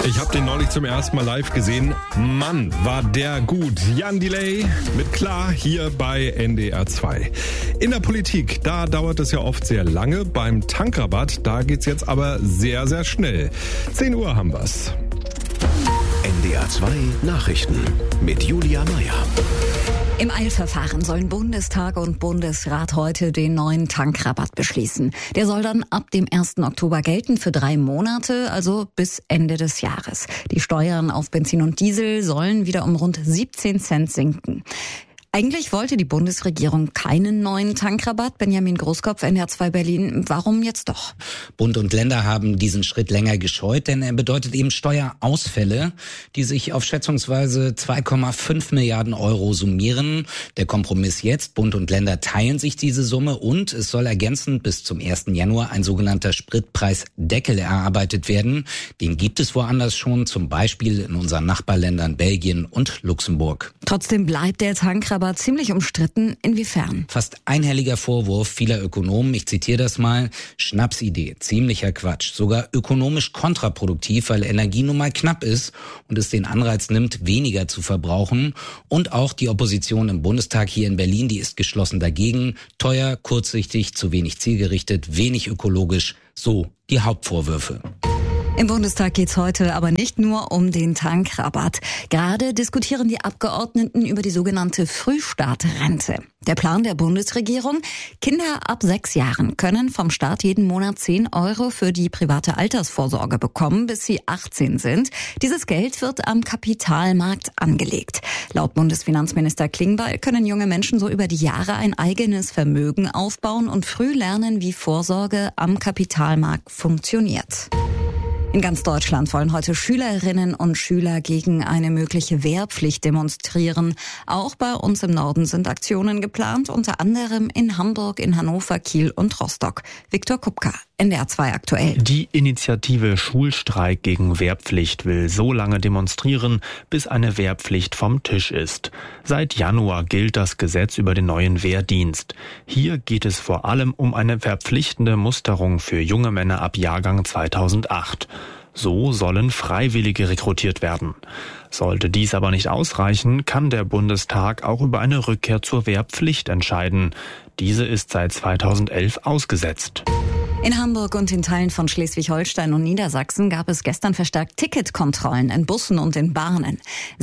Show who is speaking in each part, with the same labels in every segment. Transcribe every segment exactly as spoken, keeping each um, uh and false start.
Speaker 1: Ich habe den neulich zum ersten Mal live gesehen. Mann, war der gut. Jan Delay mit Klar hier bei N D R zwei. In der Politik, da dauert es ja oft sehr lange. Beim Tankrabatt, da geht's jetzt aber sehr, sehr schnell. zehn Uhr haben wir's.
Speaker 2: N D R zwei Nachrichten mit Julia Meyer.
Speaker 3: Im Eilverfahren sollen Bundestag und Bundesrat heute den neuen Tankrabatt beschließen. Der soll dann ab dem ersten Oktober gelten für drei Monate, also bis Ende des Jahres. Die Steuern auf Benzin und Diesel sollen wieder um rund siebzehn Cent sinken. Eigentlich wollte die Bundesregierung keinen neuen Tankrabatt. Benjamin Großkopf, N D R zwei Berlin. Warum jetzt doch?
Speaker 4: Bund und Länder haben diesen Schritt länger gescheut, denn er bedeutet eben Steuerausfälle, die sich auf schätzungsweise zwei Komma fünf Milliarden Euro summieren. Der Kompromiss jetzt, Bund und Länder teilen sich diese Summe und es soll ergänzend bis zum ersten Januar ein sogenannter Spritpreisdeckel erarbeitet werden. Den gibt es woanders schon, zum Beispiel in unseren Nachbarländern Belgien und Luxemburg.
Speaker 3: Trotzdem bleibt der Tankrabatt aber ziemlich umstritten. Inwiefern?
Speaker 4: Fast einhelliger Vorwurf vieler Ökonomen, ich zitiere das mal, Schnapsidee, ziemlicher Quatsch, sogar ökonomisch kontraproduktiv, weil Energie nun mal knapp ist und es den Anreiz nimmt, weniger zu verbrauchen. Und auch die Opposition im Bundestag hier in Berlin, die ist geschlossen dagegen. Teuer, kurzsichtig, zu wenig zielgerichtet, wenig ökologisch, so die Hauptvorwürfe.
Speaker 3: Im Bundestag geht's heute aber nicht nur um den Tankrabatt. Gerade diskutieren die Abgeordneten über die sogenannte Frühstartrente. Der Plan der Bundesregierung: Kinder ab sechs Jahren können vom Staat jeden Monat zehn Euro für die private Altersvorsorge bekommen, bis sie achtzehn sind. Dieses Geld wird am Kapitalmarkt angelegt. Laut Bundesfinanzminister Klingbeil können junge Menschen so über die Jahre ein eigenes Vermögen aufbauen und früh lernen, wie Vorsorge am Kapitalmarkt funktioniert. In ganz Deutschland wollen heute Schülerinnen und Schüler gegen eine mögliche Wehrpflicht demonstrieren. Auch bei uns im Norden sind Aktionen geplant, unter anderem in Hamburg, in Hannover, Kiel und Rostock. Viktor Kupka, N D R zwei aktuell.
Speaker 5: Die Initiative Schulstreik gegen Wehrpflicht will so lange demonstrieren, bis eine Wehrpflicht vom Tisch ist. Seit Januar gilt das Gesetz über den neuen Wehrdienst. Hier geht es vor allem um eine verpflichtende Musterung für junge Männer ab Jahrgang zweitausendacht. So sollen Freiwillige rekrutiert werden. Sollte dies aber nicht ausreichen, kann der Bundestag auch über eine Rückkehr zur Wehrpflicht entscheiden. Diese ist seit zweitausendelf ausgesetzt.
Speaker 3: In Hamburg und in Teilen von Schleswig-Holstein und Niedersachsen gab es gestern verstärkt Ticketkontrollen in Bussen und in Bahnen.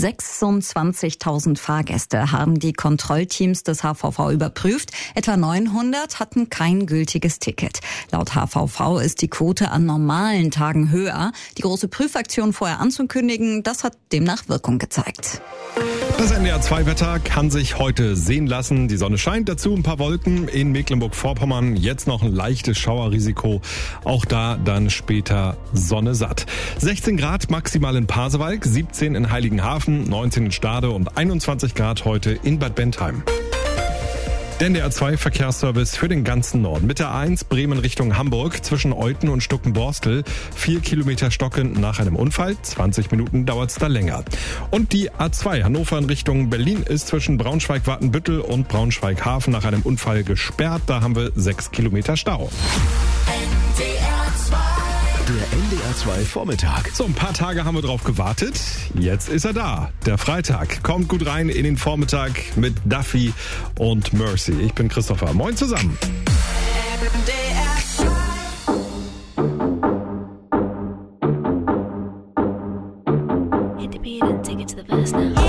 Speaker 3: sechsundzwanzigtausend Fahrgäste haben die Kontrollteams des H V V überprüft. Etwa neunhundert hatten kein gültiges Ticket. Laut H V V ist die Quote an normalen Tagen höher. Die große Prüfaktion vorher anzukündigen, das hat demnach Wirkung gezeigt.
Speaker 1: Das N D R zwei Wetter kann sich heute sehen lassen. Die Sonne scheint, dazu ein paar Wolken in Mecklenburg-Vorpommern. Jetzt noch ein leichtes Schauerrisiko. Auch da dann später Sonne satt. sechzehn Grad maximal in Pasewalk, siebzehn in Heiligenhafen, neunzehn in Stade und einundzwanzig Grad heute in Bad Bentheim. Der N D R zwei Verkehrsservice für den ganzen Norden. Mit der A eins Bremen Richtung Hamburg zwischen Euthen und Stuckenborstel. Vier Kilometer stockend nach einem Unfall. zwanzig Minuten dauert's da länger. Und die A zwei Hannover in Richtung Berlin ist zwischen Braunschweig-Watenbüttel und Braunschweig-Hafen nach einem Unfall gesperrt. Da haben wir sechs Kilometer Stau.
Speaker 2: Der N D R zwei Vormittag.
Speaker 1: So, ein paar Tage haben wir drauf gewartet. Jetzt ist er da. Der Freitag. Kommt gut rein in den Vormittag mit Duffy und Mercy. Ich bin Christopher. Moin zusammen.
Speaker 6: Hit the beat and take it to the verse now.